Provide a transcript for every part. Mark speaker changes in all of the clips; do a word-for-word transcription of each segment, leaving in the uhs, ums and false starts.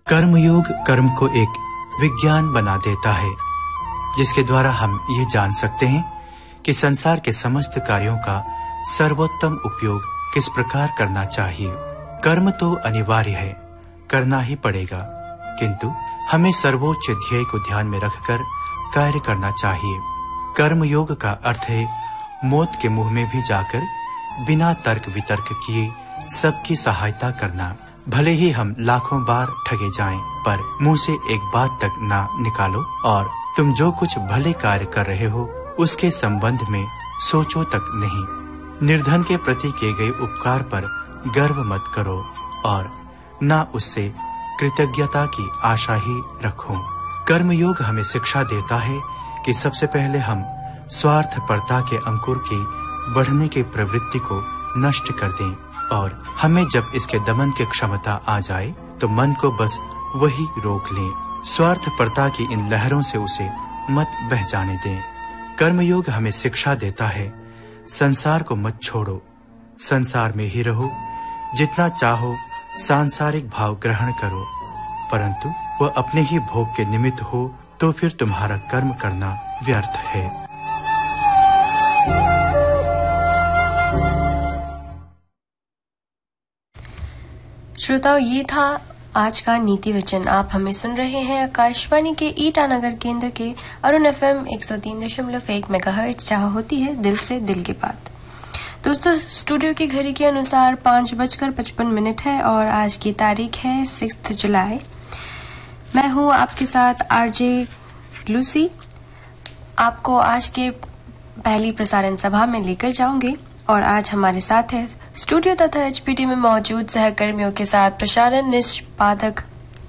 Speaker 1: कर्मयोग कर्म को एक विज्ञान बना देता है, जिसके द्वारा हम ये जान सकते हैं कि संसार के समस्त कार्यों का सर्वोत्तम उपयोग किस प्रकार करना चाहिए। कर्म तो अनिवार्य है, करना ही पड़ेगा, किंतु हमें सर्वोच्च ध्येय को ध्यान में रखकर कार्य करना चाहिए। कर्मयोग का अर्थ है मौत के मुंह में भी जाकर बिना तर्क वितर्क किए सबकी सहायता करना। भले ही हम लाखों बार ठगे जाएं, पर मुंह से एक बात तक ना निकालो और तुम जो कुछ भले कार्य कर रहे हो उसके संबंध में सोचो तक नहीं। निर्धन के प्रति किए गए उपकार पर गर्व मत करो और ना उससे कृतज्ञता की आशा ही रखो। कर्मयोग हमें शिक्षा देता है कि सबसे पहले हम स्वार्थपरता के अंकुर की बढ़ने की प्रवृत्ति को नष्ट कर दें, और हमें जब इसके दमन की क्षमता आ जाए तो मन को बस वही रोक लें। स्वार्थपरता की इन लहरों से उसे मत बह जाने दें। कर्मयोग हमें शिक्षा देता है संसार को मत छोड़ो, संसार में ही रहो। जितना चाहो सांसारिक भाव ग्रहण करो, परंतु वह अपने ही भोग के निमित्त हो तो फिर तुम्हारा कर्म करना व्यर्थ है।
Speaker 2: श्रोताओं, ये था आज का नीति वचन। आप हमें सुन रहे हैं आकाशवाणी के ईटानगर केंद्र के अरुण एफएम एक सौ तीन दशमलव एक मेगाहर्ट्ज, जहां होती है दिल से दिल की बात। दोस्तों, स्टूडियो की घड़ी के अनुसार पांच बजकर पचपन मिनट है और आज की तारीख है सिक्स जुलाई। मैं हूं आपके साथ आरजे लूसी। आपको आज के पहली प्रसारण सभा में लेकर जाऊंगी और आज हमारे साथ है स्टूडियो तथा एचपीटी में मौजूद सहकर्मियों के साथ प्रसारण निष्पादक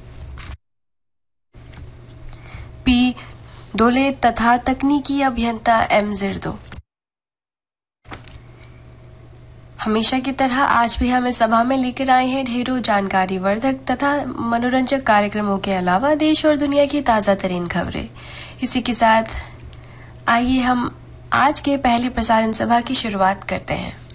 Speaker 2: पी डोले तथा तकनीकी अभियंता एम जिर्दो। हमेशा की तरह आज भी हमें सभा में लेकर आए हैं ढेरों जानकारी वर्धक तथा मनोरंजक कार्यक्रमों के अलावा देश और दुनिया की ताजा तरीन खबरें। इसी के साथ आइए हम आज के पहली प्रसारण सभा की शुरुआत करते हैं।